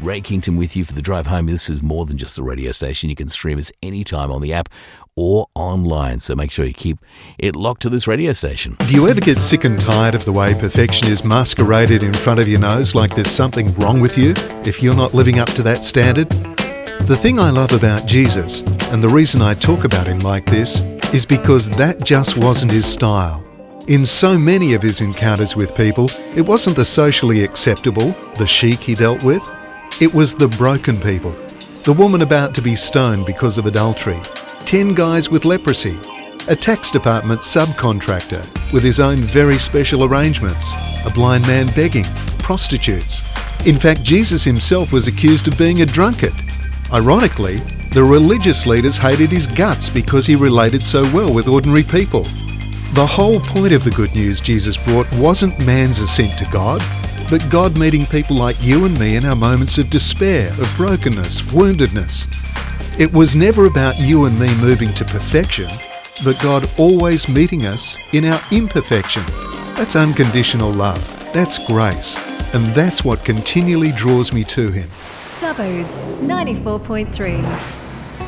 Ray Kington with you for the drive home. This is more than just a radio station. You can stream us anytime on the app or online, so make sure you keep it locked to this radio station. Do you ever get sick and tired of the way perfection is masqueraded in front of your nose like there's something wrong with you if you're not living up to that standard? The thing I love about Jesus, and the reason I talk about him like this, is because that just wasn't his style. In so many of his encounters with people, it wasn't the socially acceptable, the chic he dealt with. It was the broken people. The woman about to be stoned because of adultery, 10 guys with leprosy, a tax department subcontractor with his own very special arrangements, a blind man begging, prostitutes. In fact, Jesus himself was accused of being a drunkard. Ironically, the religious leaders hated his guts because he related so well with ordinary people. The whole point of the good news Jesus brought wasn't man's ascent to God, but God meeting people like you and me in our moments of despair, of brokenness, woundedness. It was never about you and me moving to perfection, but God always meeting us in our imperfection. That's unconditional love. That's grace. And that's what continually draws me to him. Dubbo's 94.3.